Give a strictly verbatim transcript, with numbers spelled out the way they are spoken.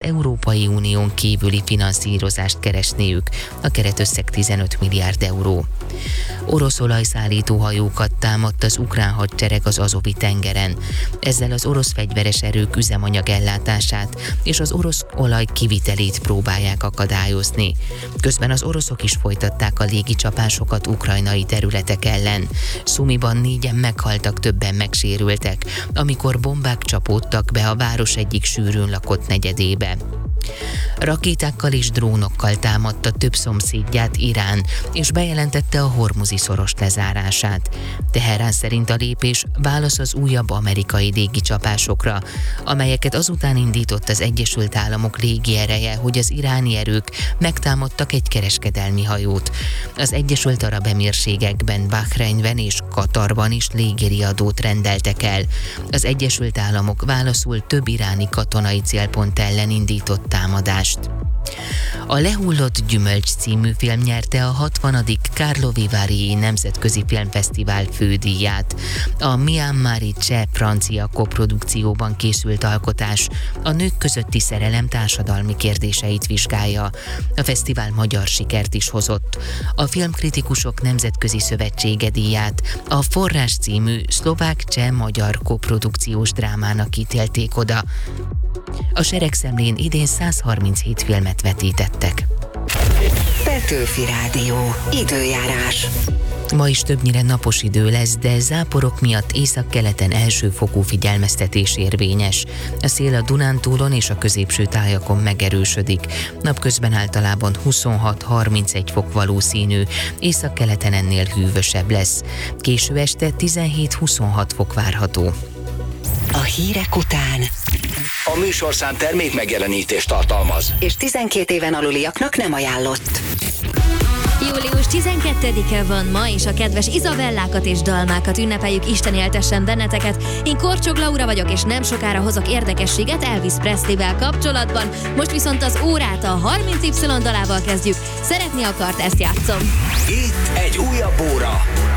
Európai Unión kívüli finanszírozást keresniük, a keretösszeg tizenöt milliárd euró. Orosz olajszállító hajókat támadt az ukrán hadsereg az Azovi tengeren. Ezzel az orosz fegyveres erők üzemanyag ellátását és az orosz olaj kivitelét próbálják akadályozni. Közben az oroszok is folytatták a légicsapásokat ukrajnai területek ellen. Szumiban négyen meghaltak, többen megsérültek, amikor bombák csapódtak be a város egyik sűrűn lakott negyedébe. Rakétákkal és drónokkal támadta több szomszédját Irán, és bejelentette a Hormuzi szorost lezárását. Teherán szerint a lépés válasz az újabb amerikai légicsapásokra, amelyeket azután indított az Egyesült Államok légiereje, hogy az iráni erők megtámadtak egy kereskedelmi hajót. Az Egyesült Arab Emírségekben, Bahreinben és Katarban is légiriadót rendeltek el. Az Egyesült Államok válaszul több iráni katonai célpont ellen indított támadást. A Lehullott gyümölcs című film nyerte a hatvanadik Karlovy-Vary Nemzetközi Filmfesztivál fődíját. A Myanmari cseh-francia koprodukcióban készült alkotás a nők közötti szerelem társadalmi kérdéseit vizsgálja. A fesztivál magyar sikert is hozott. A Filmkritikusok Nemzetközi Szövetsége díját a Forrás című szlovák-cseh-magyar koprodukciós drámának ítélték oda. A Seregszemlén idén száz harminchét filmet vetítettek. Petőfi Rádió. Időjárás. Ma is többnyire napos idő lesz, de záporok miatt északkeleten elsőfokú figyelmeztetés érvényes. A szél a Dunántúlon és a középső tájakon megerősödik. Napközben általában huszonhat-harmincegy fok valószínű, északkeleten ennél hűvösebb lesz. Késő este tizenhét-huszonhat fok várható. A hírek után A műsorszám termék megjelenítést tartalmaz, és tizenkét éven aluliaknak nem ajánlott. Július tizenkettedike van ma, és a kedves Izabellákat és dalmákat ünnepeljük, Isten éltessen benneteket. Én Korcsog Laura vagyok, és nem sokára hozok érdekességet Elvis Presleyvel kapcsolatban. Most viszont az órát a harminc Y dalával kezdjük. Szeretni akart, ezt játszom. itt egy újabb óra.